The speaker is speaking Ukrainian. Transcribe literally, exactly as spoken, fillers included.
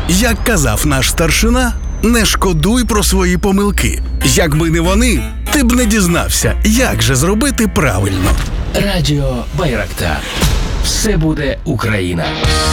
Як казав наш старшина, не шкодуй про свої помилки. Якби не вони, ти б не дізнався, як же зробити правильно. Радіо Байрактар. Все буде Україна.